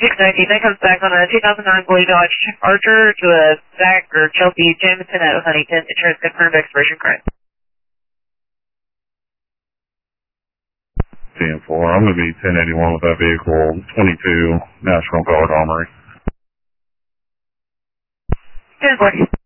690, that comes back on a 2009 Boy Dodge Charger to a Zach or Chelsea Jamison out of Huntington. Insurance confirmed, expiration current. TM4, I'm going to be 1081 with that vehicle, 22 National Guard Armory. 10-4.